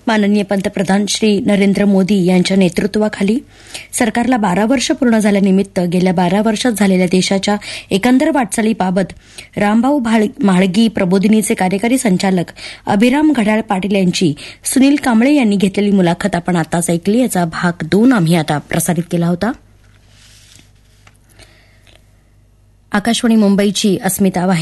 माननीय पंतप्रधान श्री नरेंद्र मोदी यांच्या नेतृत्वाखाली सरकारला 12 वर्ष पूर्ण झाल्यानिमित्त गेल्या 12 वर्षात झालेल्या देशाच्या एकंदर वाटचालीबाबत रामभाऊ म्हाळगी प्रबोधिनीचे कार्यकारी संचालक अभिराम घड्याळ पाटील यांची सुनील कांबळे यांनी घेतलेली मुलाखत आपण आताच ऐकली. याचा भाग 2 आम्ही आता प्रसारित केला होता. आकाशवाणी मुंबईची अस्मिता वाहिनी